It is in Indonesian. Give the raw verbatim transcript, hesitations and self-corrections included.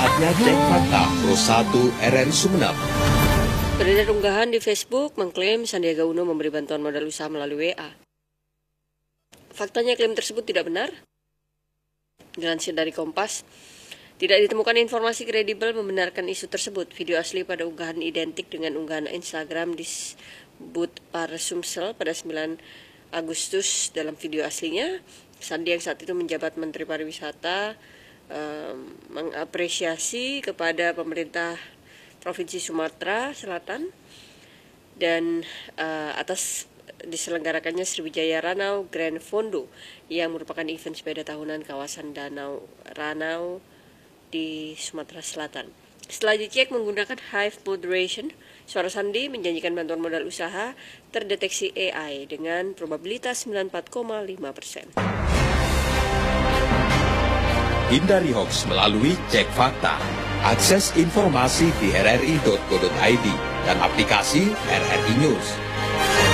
Saatnya cek fakta Pro satu R R I Sumeneb. Beredar unggahan di Facebook mengklaim Sandiaga Uno memberi bantuan modal usaha melalui W A. Faktanya klaim tersebut tidak benar. Dilansir dari Kompas, tidak ditemukan informasi kredibel membenarkan isu tersebut. Video asli pada unggahan identik dengan unggahan Instagram disebut para Sumsel pada sembilan Agustus. Dalam video aslinya, Sandi yang saat itu menjabat Menteri Pariwisata um, mengapresiasi kepada pemerintah Provinsi Sumatera Selatan dan uh, atas diselenggarakannya Sriwijaya Ranau Grand Fondo yang merupakan event sepeda tahunan kawasan Danau Ranau di Sumatera Selatan. Setelah dicek menggunakan Hive Moderation, suara Sandi menjanjikan bantuan modal usaha terdeteksi A I dengan probabilitas sembilan puluh empat koma lima persen. Hindari hoax melalui cek fakta. Akses informasi di r r i titik co titik i d dan aplikasi R R I News.